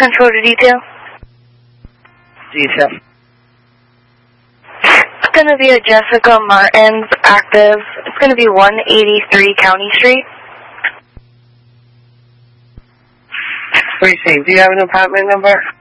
Central to detail. Detail. It's going to be a Jessica Martins active. It's going to be 183 County Street. Precinct, do you have an apartment number?